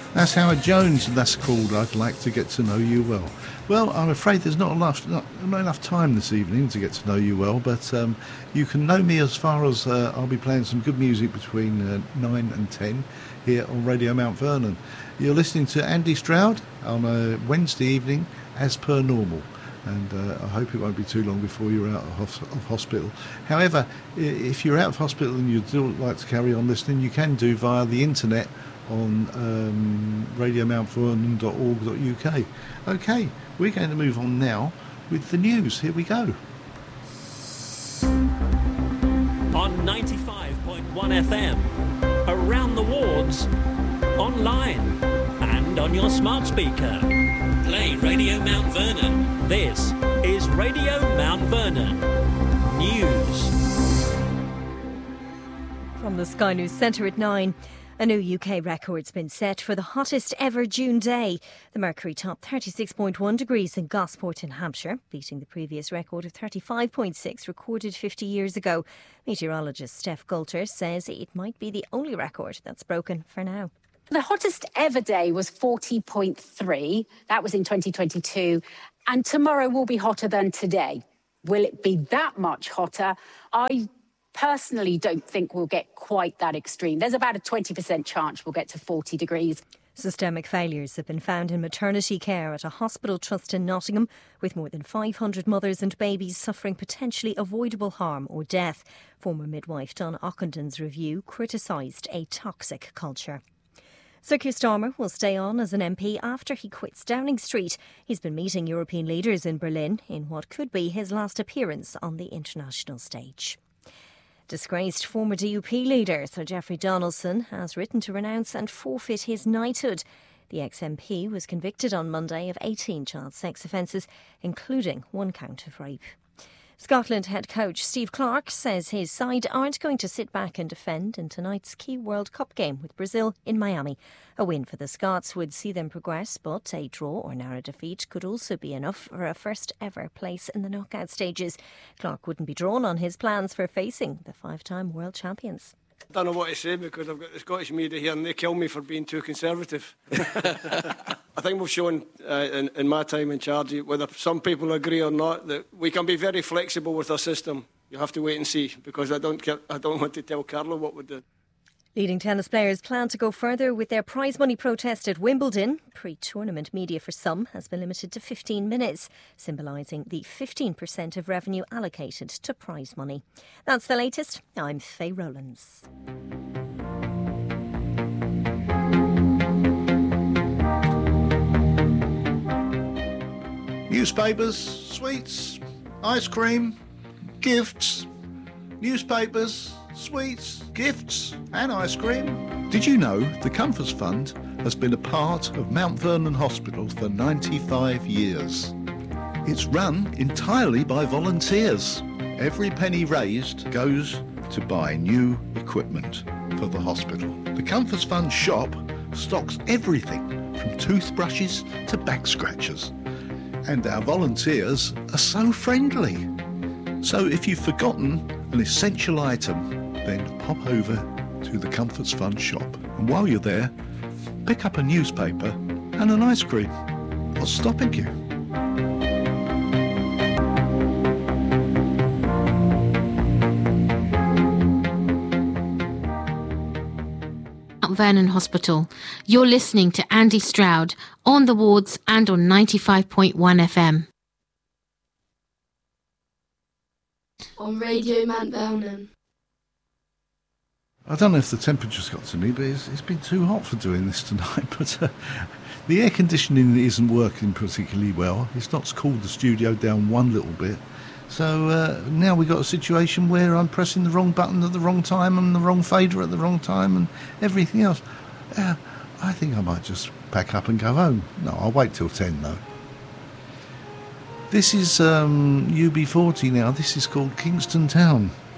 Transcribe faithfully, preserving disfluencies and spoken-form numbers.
That's Howard Jones, and that's called I'd Like to Get to Know You Well. Well, I'm afraid there's not enough, not, not enough time this evening to get to know you well, but um, you can know me as far as uh, I'll be playing some good music between uh, nine and ten here on Radio Mount Vernon. You're listening to Andy Stroud on a Wednesday evening, as per normal. And uh, I hope it won't be too long before you're out of, of hospital. However, if you're out of hospital and you'd still like to carry on listening, you can do via the internet on um, radio mount vernon dot org dot U K. OK, we're going to move on now with the news. Here we go. On ninety-five point one F M, around the wards, online, and on your smart speaker. Play Radio Mount Vernon. This is Radio Mount Vernon News. From the Sky News Centre at nine. A new U K record's been set for the hottest ever June day. The mercury topped thirty-six point one degrees in Gosport in Hampshire, beating the previous record of thirty-five point six recorded fifty years ago. Meteorologist Steph Coulter says it might be the only record that's broken for now. The hottest ever day was forty point three. That was in twenty twenty-two. And tomorrow will be hotter than today. Will it be that much hotter? I personally don't think we'll get quite that extreme. There's about a twenty percent chance we'll get to forty degrees. Systemic failures have been found in maternity care at a hospital trust in Nottingham, with more than five hundred mothers and babies suffering potentially avoidable harm or death. Former midwife Don Ockendon's review criticised a toxic culture. Sir Keir Starmer will stay on as an M P after he quits Downing Street. He's been meeting European leaders in Berlin in what could be his last appearance on the international stage. Disgraced former D U P leader Sir Geoffrey Donaldson has written to renounce and forfeit his knighthood. The ex-M P was convicted on Monday of eighteen child sex offences, including one count of rape. Scotland head coach Steve Clarke says his side aren't going to sit back and defend in tonight's key World Cup game with Brazil in Miami. A win for the Scots would see them progress, but a draw or narrow defeat could also be enough for a first ever place in the knockout stages. Clarke wouldn't be drawn on his plans for facing the five-time world champions. I don't know what to say because I've got the Scottish media here and they kill me for being too conservative. I think we've shown uh, in, in my time in charge, whether some people agree or not, that we can be very flexible with our system. You have to wait and see because I don't, I don't want to tell Carlo what we do. Leading tennis players plan to go further with their prize money protest at Wimbledon. Pre-tournament media for some has been limited to fifteen minutes, symbolising the fifteen percent of revenue allocated to prize money. That's the latest. I'm Faye Rowlands. Newspapers, sweets, ice cream, gifts. Newspapers, sweets, gifts and ice cream. Did you know the Comforts Fund has been a part of Mount Vernon Hospital for ninety-five years? It's run entirely by volunteers. Every penny raised goes to buy new equipment for the hospital. The Comforts Fund shop stocks everything from toothbrushes to back scratchers. And our volunteers are so friendly. So if you've forgotten an essential item, then pop over to the Comforts Fund shop. And while you're there, pick up a newspaper and an ice cream. What's stopping you? Mount Vernon Hospital. You're listening to Andy Stroud on the wards and on ninety-five point one F M. On Radio Mount Vernon. I don't know if the temperature's got to me, but it's, it's been too hot for doing this tonight. But uh, the air conditioning isn't working particularly well. It's not cooled the studio down one little bit. So uh, now we've got a situation where I'm pressing the wrong button at the wrong time and the wrong fader at the wrong time and everything else. Uh, I think I might just pack up and go home. No, I'll wait till ten though. This is um, U B forty now. This is called Kingston Town.